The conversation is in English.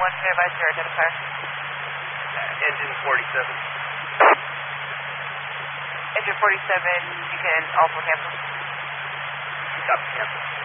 stand by to your identifier. Engine 47. Engine 47, you can also cancel. Copy, cancel.